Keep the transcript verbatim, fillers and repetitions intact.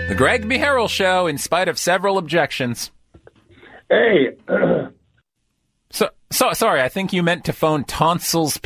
The Greg B. Harrell Show, in spite of several objections. Hey. so, so sorry, I think you meant to phone tonsils